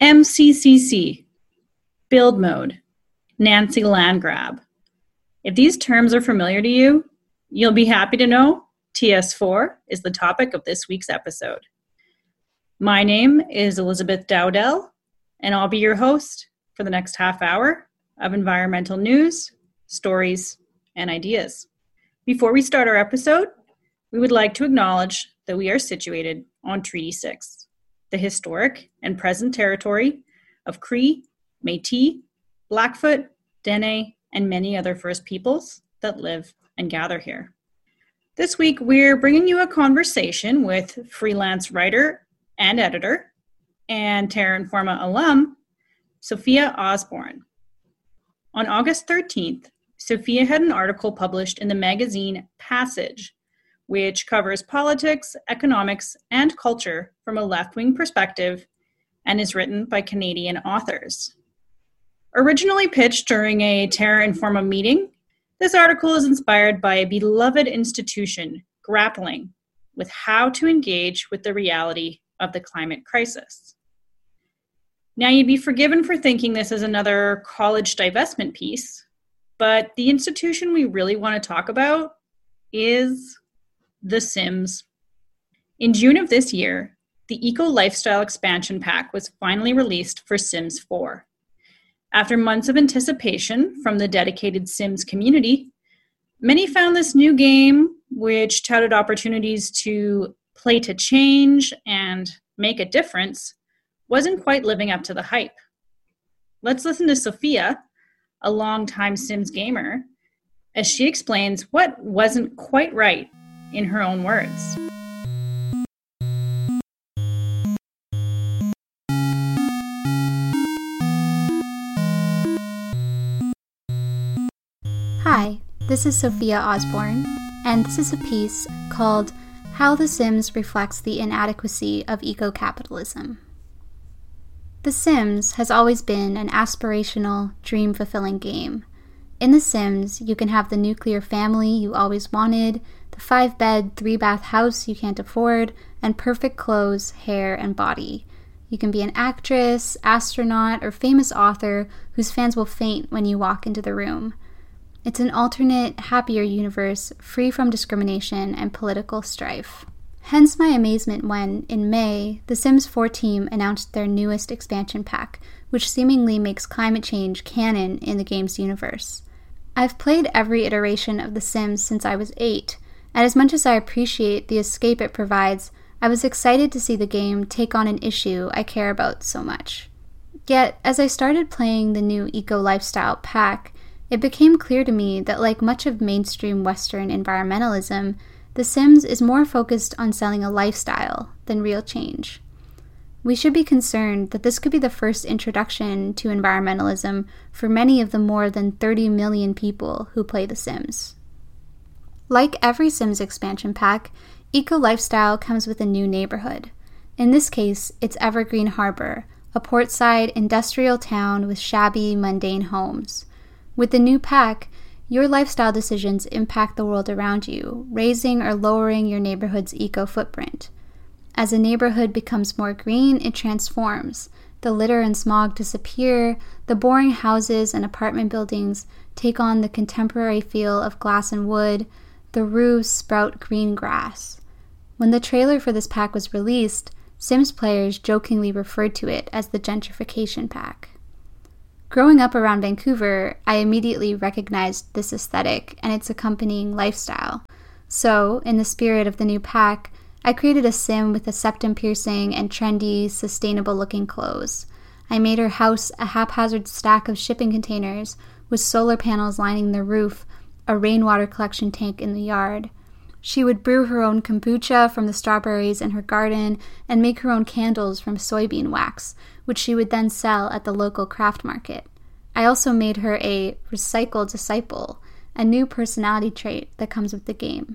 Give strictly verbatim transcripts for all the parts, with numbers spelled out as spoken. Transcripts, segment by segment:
M C C C, build mode, Nancy land grab. If these terms are familiar to you, you'll be happy to know T S four is the topic of this week's episode. My name is Elizabeth Dowdell, and I'll be your host for the next half hour of environmental news, stories, and ideas. Before we start our episode, we would like to acknowledge that we are situated on Treaty six, the historic and present territory of Cree, Métis, Blackfoot, Dene, and many other First Peoples that live and gather here. This week, we're bringing you a conversation with freelance writer and editor and Terra Informa alum, Sophia Osborne. On August thirteenth, Sophia had an article published in the magazine Passage, which covers politics, economics, and culture from a left-wing perspective and is written by Canadian authors. Originally pitched during a Terra Informa meeting, this article is inspired by a beloved institution grappling with how to engage with the reality of the climate crisis. Now, you'd be forgiven for thinking this is another college divestment piece, but the institution we really want to talk about is The Sims. In June of this year, the Eco Lifestyle expansion pack was finally released for Sims four. After months of anticipation from the dedicated Sims community, many found this new game, which touted opportunities to play to change and make a difference, wasn't quite living up to the hype. Let's listen to Sophia, a longtime Sims gamer, as she explains what wasn't quite right in her own words. Hi, this is Sophia Osborne, and this is a piece called How The Sims Reflects the Inadequacy of Eco-Capitalism. The Sims has always been an aspirational, dream-fulfilling game. In The Sims, you can have the nuclear family you always wanted, the five-bed, three-bath house you can't afford, and perfect clothes, hair, and body. You can be an actress, astronaut, or famous author whose fans will faint when you walk into the room. It's an alternate, happier universe, free from discrimination and political strife. Hence my amazement when, in May, the Sims four team announced their newest expansion pack, which seemingly makes climate change canon in the game's universe. I've played every iteration of The Sims since I was eight, and as much as I appreciate the escape it provides, I was excited to see the game take on an issue I care about so much. Yet, as I started playing the new Eco Lifestyle pack, it became clear to me that, like much of mainstream Western environmentalism, The Sims is more focused on selling a lifestyle than real change. We should be concerned that this could be the first introduction to environmentalism for many of the more than thirty million people who play The Sims. Like every Sims expansion pack, Eco Lifestyle comes with a new neighborhood. In this case, it's Evergreen Harbor, a portside industrial town with shabby, mundane homes. With the new pack, your lifestyle decisions impact the world around you, raising or lowering your neighborhood's eco-footprint. As a neighborhood becomes more green, it transforms. The litter and smog disappear, the boring houses and apartment buildings take on the contemporary feel of glass and wood, the roofs sprout green grass. When the trailer for this pack was released, Sims players jokingly referred to it as the gentrification pack. Growing up around Vancouver, I immediately recognized this aesthetic and its accompanying lifestyle. So, in the spirit of the new pack, I created a Sim with a septum piercing and trendy, sustainable-looking clothes. I made her house a haphazard stack of shipping containers with solar panels lining the roof, a rainwater collection tank in the yard. She would brew her own kombucha from the strawberries in her garden and make her own candles from soybean wax, which she would then sell at the local craft market. I also made her a recycle disciple, a new personality trait that comes with the game.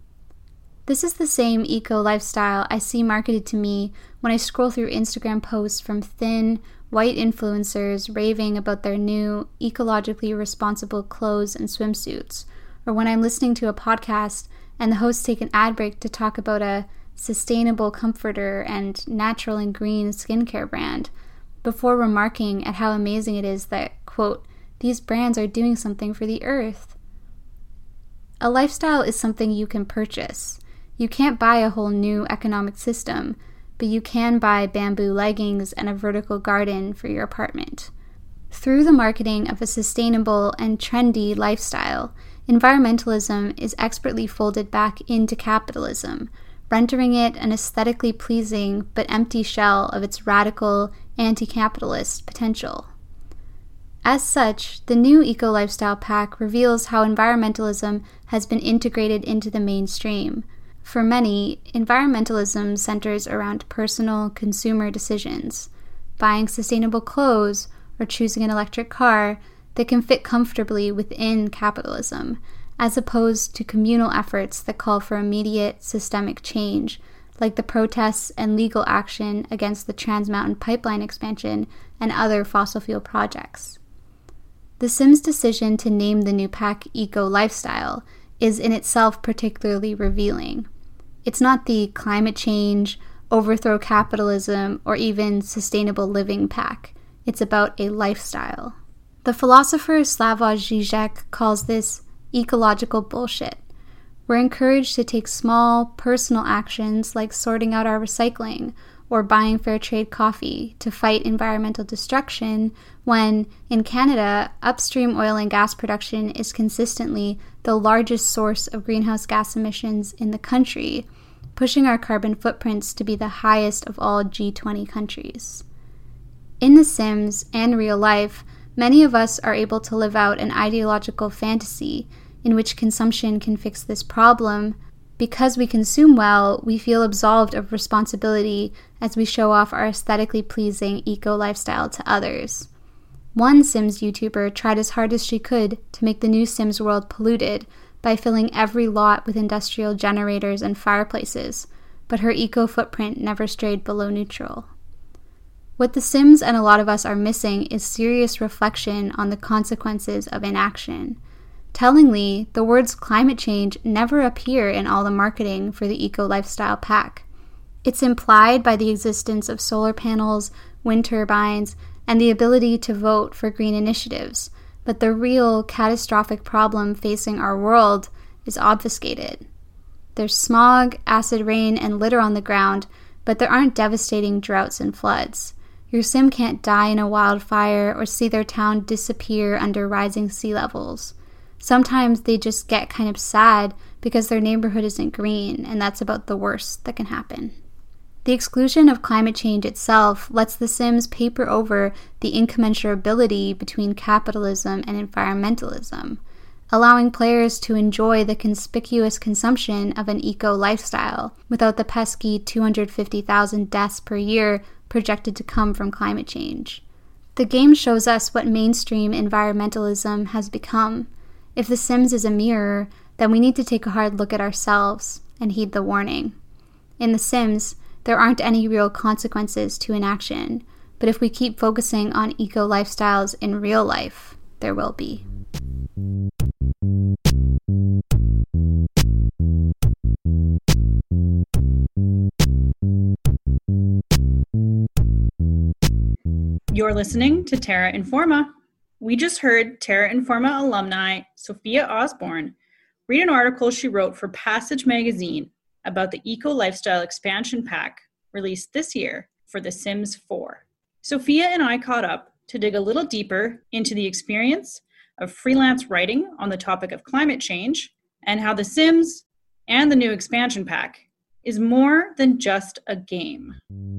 This is the same eco lifestyle I see marketed to me when I scroll through Instagram posts from thin, white influencers raving about their new, ecologically responsible clothes and swimsuits, or when I'm listening to a podcast and the hosts take an ad break to talk about a sustainable comforter and natural and green skincare brand. before remarking at how amazing it is that, quote, these brands are doing something for the earth. A lifestyle is something you can purchase. You can't buy a whole new economic system, but you can buy bamboo leggings and a vertical garden for your apartment. Through the marketing of a sustainable and trendy lifestyle, environmentalism is expertly folded back into capitalism, rendering it an aesthetically pleasing but empty shell of its radical, anti-capitalist potential. As such, the new Eco Lifestyle Pack reveals how environmentalism has been integrated into the mainstream. For many, environmentalism centers around personal consumer decisions, buying sustainable clothes or choosing an electric car that can fit comfortably within capitalism, as opposed to communal efforts that call for immediate systemic change, like the protests and legal action against the Trans Mountain Pipeline expansion and other fossil fuel projects. The Sims' decision to name the new pack Eco Lifestyle is in itself particularly revealing. It's not the climate change, overthrow capitalism, or even sustainable living pack. It's about a lifestyle. The philosopher Slavoj Žižek calls this ecological bullshit. We're encouraged to take small, personal actions like sorting out our recycling or buying fair trade coffee to fight environmental destruction when, in Canada, upstream oil and gas production is consistently the largest source of greenhouse gas emissions in the country, pushing our carbon footprints to be the highest of all G twenty countries. In The Sims and real life, many of us are able to live out an ideological fantasy in which consumption can fix this problem. Because we consume well, we feel absolved of responsibility as we show off our aesthetically pleasing eco lifestyle to others. One Sims YouTuber tried as hard as she could to make the new Sims world polluted by filling every lot with industrial generators and fireplaces, but her eco footprint never strayed below neutral. What The Sims and a lot of us are missing is serious reflection on the consequences of inaction. Tellingly, the words climate change never appear in all the marketing for the Eco Lifestyle Pack. It's implied by the existence of solar panels, wind turbines, and the ability to vote for green initiatives, but the real catastrophic problem facing our world is obfuscated. There's smog, acid rain, and litter on the ground, but there aren't devastating droughts and floods. Your Sim can't die in a wildfire or see their town disappear under rising sea levels. Sometimes they just get kind of sad because their neighborhood isn't green, and that's about the worst that can happen. The exclusion of climate change itself lets The Sims paper over the incommensurability between capitalism and environmentalism, allowing players to enjoy the conspicuous consumption of an eco lifestyle without the pesky two hundred fifty thousand deaths per year projected to come from climate change. The game shows us what mainstream environmentalism has become. If The Sims is a mirror, then we need to take a hard look at ourselves and heed the warning. In The Sims, there aren't any real consequences to inaction, but if we keep focusing on eco lifestyles in real life, there will be. You're listening to Terra Informa. We just heard Terra Informa alumni Sophia Osborne read an article she wrote for Passage magazine about the Eco Lifestyle Expansion Pack released this year for The Sims four. Sophia and I caught up to dig a little deeper into the experience of freelance writing on the topic of climate change and how The Sims and the new expansion pack is more than just a game.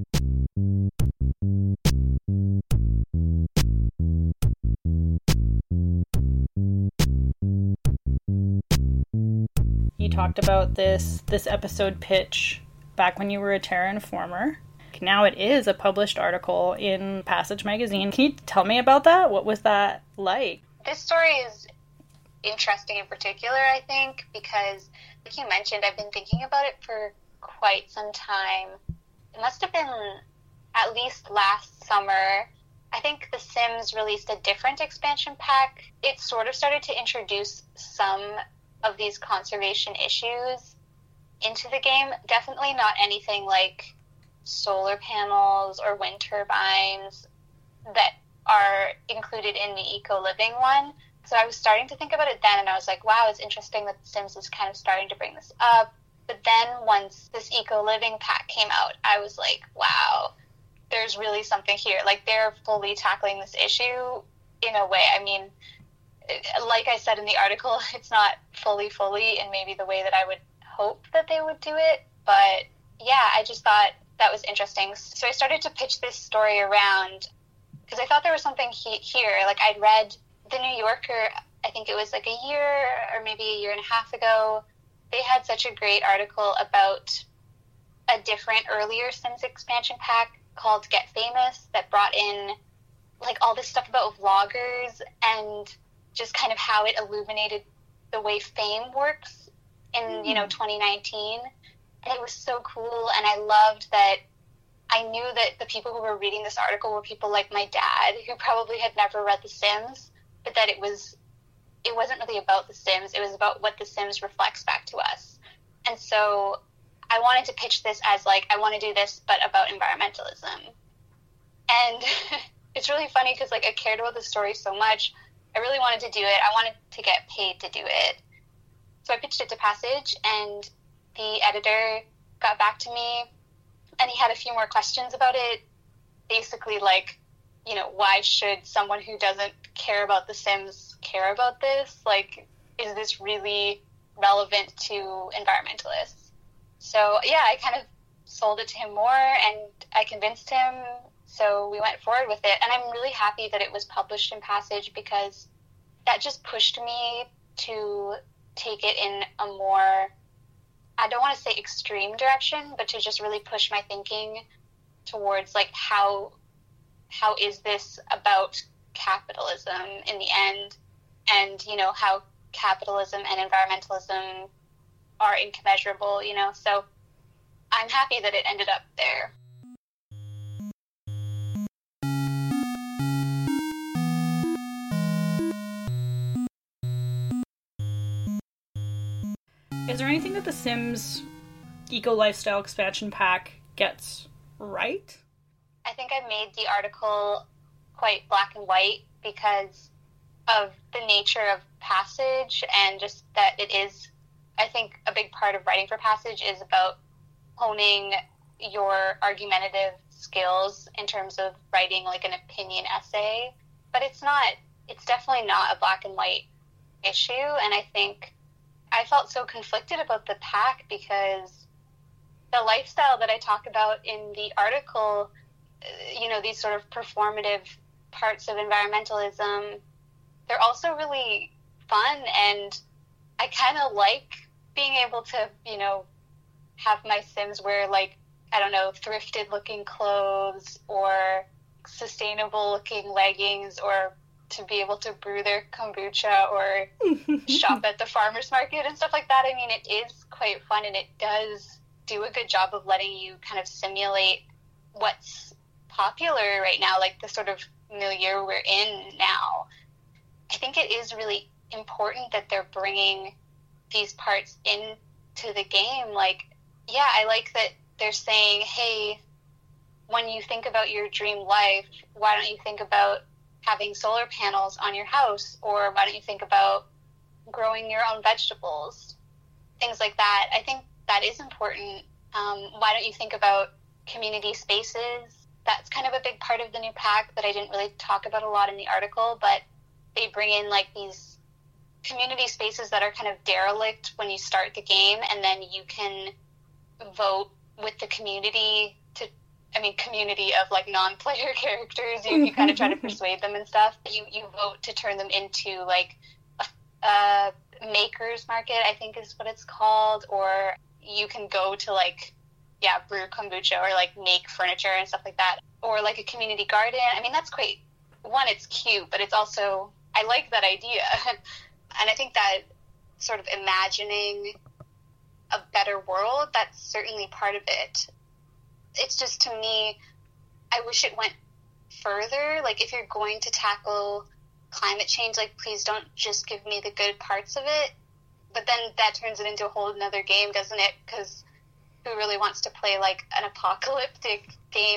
You talked about this this episode pitch back when you were a Terra Informer. Now it is a published article in Passage magazine. Can you tell me about that? What was that like? This story is interesting in particular, I think, because, like you mentioned, I've been thinking about it for quite some time. It must have been at least last summer. I think The Sims released a different expansion pack. It sort of started to introduce some of these conservation issues into the game. Definitely not anything like solar panels or wind turbines. that are included in the eco-living one. So I was starting to think about it then, and I was like, wow, it's interesting that The Sims is kind of starting to bring this up. But then once this eco-living pack came out, I was like, wow, there's really something here. Like, they're fully tackling this issue in a way. I mean, like I said in the article, it's not fully, fully in maybe the way that I would hope that they would do it. But yeah, I just thought that was interesting. So I started to pitch this story around, because I thought there was something he- here. Like, I'd read The New Yorker, I think it was like a year or maybe a year and a half ago. They had such a great article about a different earlier Sims expansion pack called Get Famous that brought in like all this stuff about vloggers and just kind of how it illuminated the way fame works in, mm. you know, twenty nineteen. And it was so cool. And I loved that I knew that the people who were reading this article were people like my dad, who probably had never read The Sims, but that it was, it wasn't really about The Sims. It was about what The Sims reflects back to us. And so I wanted to pitch this as like, I want to do this, but about environmentalism. And it's really funny because like I cared about the story so much. I really wanted to do it. I wanted to get paid to do it. So I pitched it to Passage, and the editor got back to me, and he had a few more questions about it. Basically, like, you know, why should someone who doesn't care about The Sims care about this? Like, is this really relevant to environmentalists? So, yeah, I kind of sold it to him more, and I convinced him, so we went forward with it. And I'm really happy that it was published in Passage, because that just pushed me to take it in a more, I don't want to say extreme direction, but to just really push my thinking towards, like, how how is this about capitalism in the end, and, you know, how capitalism and environmentalism are incommensurable, you know? So I'm happy that it ended up there. Is there anything that The Sims Eco Lifestyle Expansion Pack gets right? I think I made the article quite black and white because of the nature of Passage, and just that it is, I think a big part of writing for Passage is about honing your argumentative skills in terms of writing like an opinion essay. But it's not, it's definitely not a black and white issue. And I think I felt so conflicted about the pack because the lifestyle that I talk about in the article, you know, these sort of performative parts of environmentalism, they're also really fun, and I kind of like being able to, you know, have my Sims wear, like, I don't know, thrifted looking clothes or sustainable looking leggings, or to be able to brew their kombucha or shop at the farmer's market and stuff like that. I mean, it is quite fun, and it does do a good job of letting you kind of simulate what's popular right now, like the sort of milieu we're in now. I think it is really important that they're bringing these parts into the game. Like, yeah, I like that they're saying, hey, when you think about your dream life, why don't you think about having solar panels on your house? Or why don't you think about growing your own vegetables? Things like that. I think that is important. Um, why don't you think about community spaces? That's kind of a big part of the new pack that I didn't really talk about a lot in the article, but they bring in like these community spaces that are kind of derelict when you start the game, and then you can vote with the community to, I mean, community of like non-player characters. You, you kind of try to persuade them and stuff. You, you vote to turn them into like a, a maker's market, I think is what it's called, or you can go to like, yeah, brew kombucha or like make furniture and stuff like that, or like a community garden. I mean, that's quite, one, it's cute, but it's also, I like that idea. And I think that sort of imagining a better world, that's certainly part of it. It's just, to me, I wish it went further. Like, if you're going to tackle climate change, like, please don't just give me the good parts of it. But then that turns it into a whole another game, doesn't it? Because who really wants to play like an apocalyptic game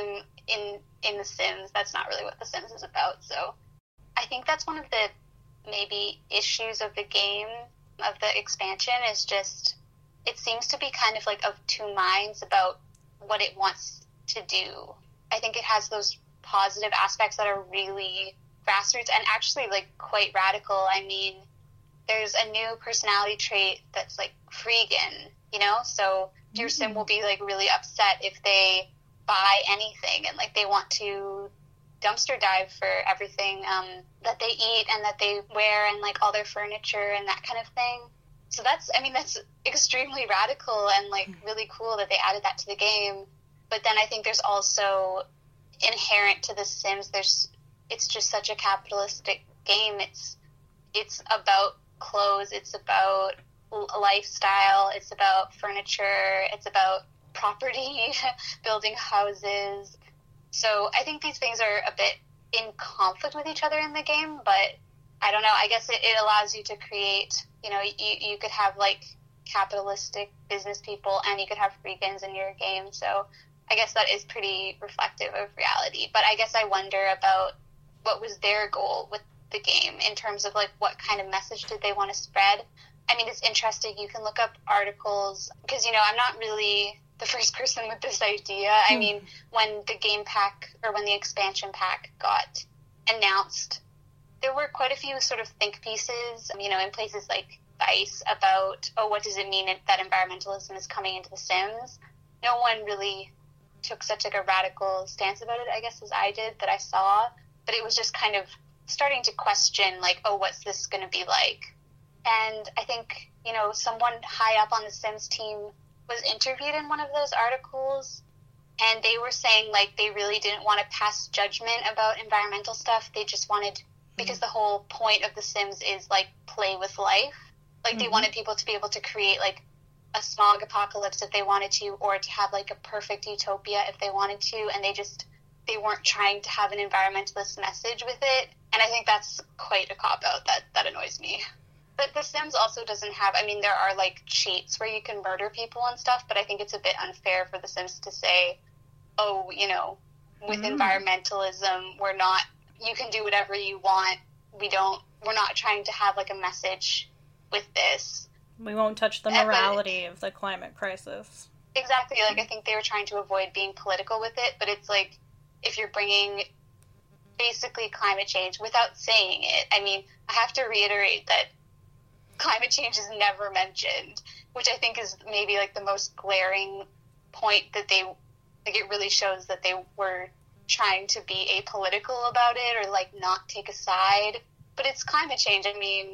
in in The Sims. That's not really what The Sims is about. So I think that's one of the maybe issues of the game, of the expansion, is just it seems to be kind of like of two minds about what it wants to do. I think it has those positive aspects that are really grassroots and actually like quite radical. I mean, there's a new personality trait that's like freegan, you know? So your sim will be like really upset if they buy anything and like they want to dumpster dive for everything um, that they eat and that they wear and like all their furniture and that kind of thing. So that's, I mean, that's extremely radical and like really cool that they added that to the game. But then I think there's also inherent to The Sims, there's, it's just such a capitalistic game. It's, it's about clothes, it's about lifestyle, it's about furniture, it's about property, building houses. So I think these things are a bit in conflict with each other in the game, but I don't know, I guess it, it allows you to create, you know, you, you could have like capitalistic business people and you could have freegans in your game. So I guess that is pretty reflective of reality. But I guess I wonder about what was their goal with the game in terms of like what kind of message did they want to spread. I mean, it's interesting. You can look up articles because, you know, I'm not really the first person with this idea. I mm. mean, when the game pack or when the expansion pack got announced, there were quite a few sort of think pieces, you know, in places like Vice about, oh, what does it mean that environmentalism is coming into The Sims? No one really took such like a radical stance about it, I guess, as I did, that I saw. But it was just kind of starting to question, like, oh, what's this going to be like? And I think, you know, someone high up on the Sims team was interviewed in one of those articles, and they were saying, like, they really didn't want to pass judgment about environmental stuff. They just wanted, because the whole point of The Sims is, like, play with life. Like, mm-hmm. they wanted people to be able to create, like, a smog apocalypse if they wanted to, or to have, like, a perfect utopia if they wanted to, and they just, they weren't trying to have an environmentalist message with it. And I think that's quite a cop-out. That, that annoys me. But The Sims also doesn't have, I mean, there are, like, cheats where you can murder people and stuff, but I think it's a bit unfair for The Sims to say, oh, you know, with mm. environmentalism, we're not, you can do whatever you want. We don't, we're not trying to have, like, a message with this. We won't touch the morality but, of the climate crisis. Exactly. Like, I think they were trying to avoid being political with it, but it's like, if you're bringing basically climate change without saying it, I mean, I have to reiterate that climate change is never mentioned, which I think is maybe like the most glaring point that they, like it really shows that they were trying to be apolitical about it or like not take a side. But it's climate change. I mean,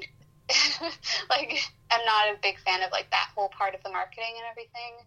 like I'm not a big fan of like that whole part of the marketing and everything.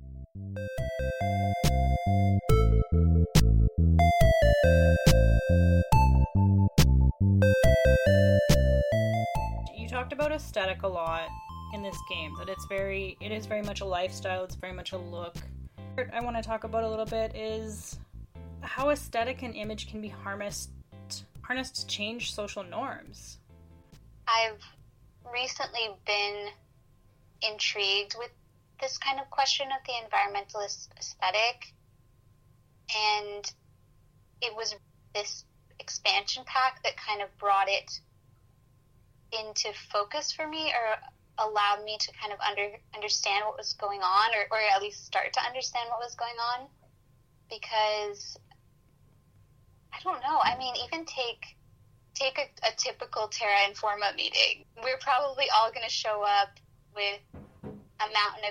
You talked about aesthetic a lot in this game, that it's very, it is very much a lifestyle, it's very much a look. What I want to talk about a little bit is how aesthetic and image can be harnessed, harnessed to change social norms. I've recently been intrigued with this kind of question of the environmentalist aesthetic, and it was this expansion pack that kind of brought it into focus for me, or allowed me to kind of under understand what was going on, or, or at least start to understand what was going on. Because I don't know, I mean, even take take a, a typical Terra Informa meeting. We're probably all going to show up with a mountain